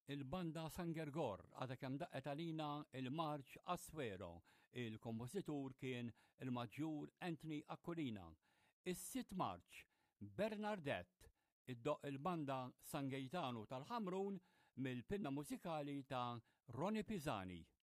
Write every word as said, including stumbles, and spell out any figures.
il-banda San Gergor għadha kemm daqqet għalina il-Marċ Assuero, il-kompożitur kien il-Maġġur Anthony Aquilina. Is-sitt Marċ Bernardet iddoq il-banda San Gaetano tal-Ħamrun mill-pinna mużikali ta' Ronnie Pisani.